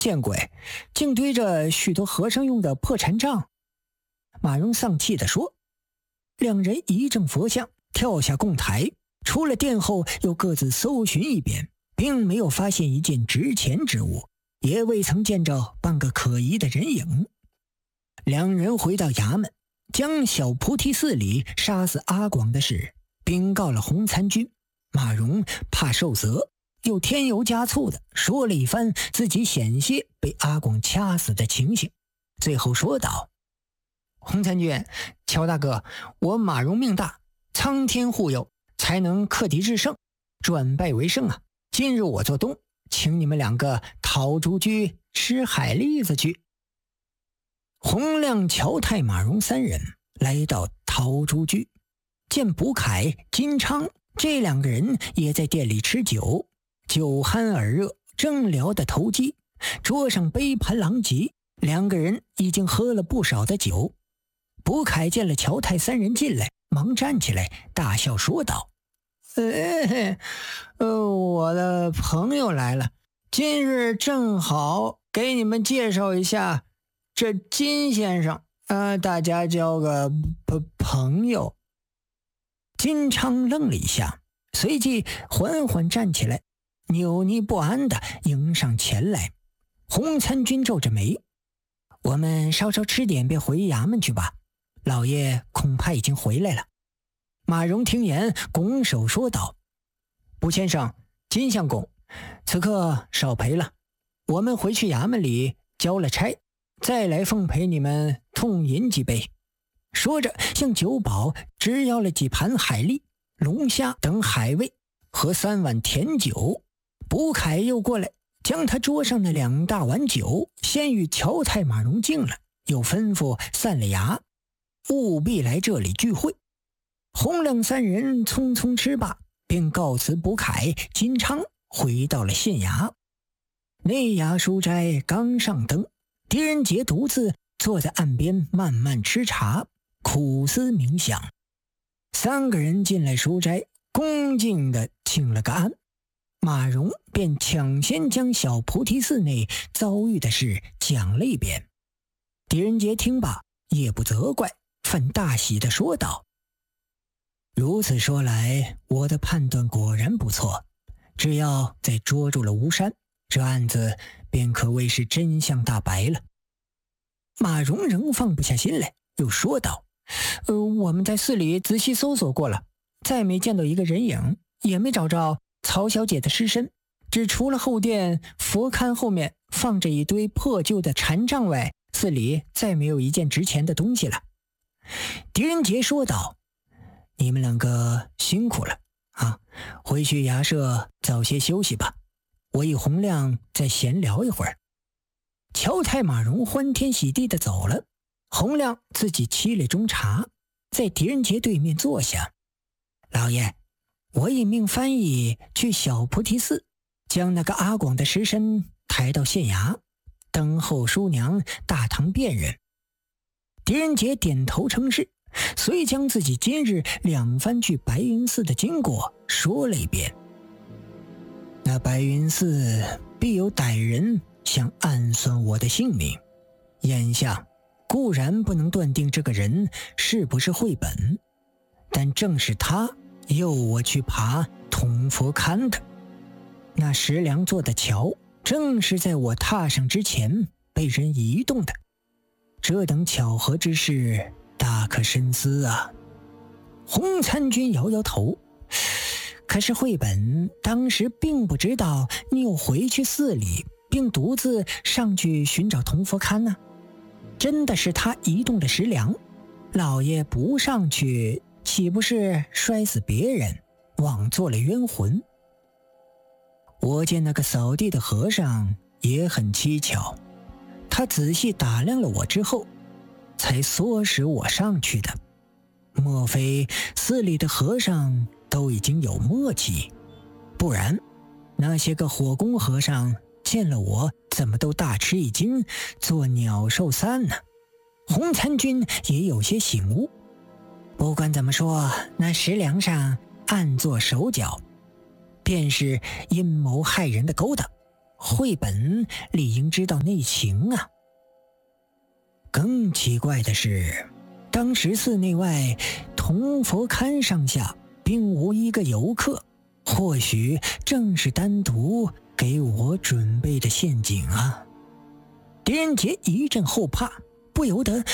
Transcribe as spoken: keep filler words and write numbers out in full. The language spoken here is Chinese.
见鬼，竟堆着许多和尚用的破禅杖。马荣丧气地说。两人一正佛像，跳下供台，出了殿后又各自搜寻一遍，并没有发现一件值钱之物，也未曾见着半个可疑的人影。两人回到衙门，将小菩提寺里杀死阿广的事禀告了洪参军。马荣怕受责，又添油加醋的说了一番自己险些被阿广掐死的情形，最后说道：洪参军，乔大哥，我马荣命大，苍天护佑，才能克敌制胜，转败为胜啊！今日我做东，请你们两个讨竹居吃海蛎子去。洪亮、乔太、马荣三人来到陶竹居，见卜凯、金昌这两个人也在店里吃酒，酒酣耳热，正聊得投机，桌上杯盘狼藉，两个人已经喝了不少的酒。卜凯见了乔太三人进来，忙站起来大笑说道：呃，呃，我的朋友来了，今日正好给你们介绍一下这金先生，呃，大家交个朋友。金昌愣了一下，随即缓缓站起来，扭捏不安地迎上前来。洪参军皱着眉：我们稍稍吃点便回衙门去吧，老爷恐怕已经回来了。马荣听言，拱手说道：卜先生、金相公，此刻少陪了，我们回去衙门里交了差，再来奉陪你们痛饮几杯。说着向酒保只要了几盘海蛎、龙虾等海味和三碗甜酒。卜凯又过来将他桌上的两大碗酒先与乔太、马荣敬了，又吩咐散了衙，务必来这里聚会。洪亮三人匆匆吃罢，便告辞卜凯、金昌，回到了县衙。内衙书斋刚上灯，狄仁杰独自坐在岸边慢慢吃茶，苦思冥想。三个人进来书斋，恭敬地请了个安。马荣便抢先将小菩提寺内遭遇的事讲了一遍。狄仁杰听罢也不责怪，反大喜地说道：如此说来，我的判断果然不错，只要再捉住了吴山，这案子便可谓是真相大白了。马荣仍放不下心来，又说道：呃，我们在寺里仔细搜索过了，再没见到一个人影，也没找着曹小姐的尸身，只除了后殿佛龛后面放着一堆破旧的禅杖外，寺里再没有一件值钱的东西了。狄仁杰说道：你们两个辛苦了啊，回去衙舍早些休息吧，我与洪亮再闲聊一会儿。乔太、马荣欢天喜地地走了，洪亮自己沏了盅茶，在狄仁杰对面坐下。老爷，我已命翻译去小菩提寺，将那个阿广的尸身抬到县衙，等候叔娘大堂辨认。狄仁杰点头称是，遂将自己今日两番去白云寺的经过说了一遍。那白云寺必有歹人想暗算我的性命，眼下固然不能断定这个人是不是绘本，但正是他诱我去爬铜佛龛的。那石梁做的桥正是在我踏上之前被人移动的，这等巧合之事大可深思啊。洪参军摇摇头：可是绘本当时并不知道你有回去寺里，并独自上去寻找铜佛龛呢。真的是他移动了石梁，老爷不上去，岂不是摔死别人，枉做了冤魂？我见那个扫地的和尚也很蹊跷，他仔细打量了我之后，才唆使我上去的。莫非寺里的和尚都已经有默契？不然那些个火工和尚见了我怎么都大吃一惊，做鸟兽散呢？洪参军也有些醒悟。不管怎么说，那石梁上暗做手脚，便是阴谋害人的勾当。 绘本理应知道内情啊。更奇怪的是，当时寺内外铜佛龛上下并无一个游客，或许正是单独给我准备的陷阱啊！狄仁杰一阵后怕，不由得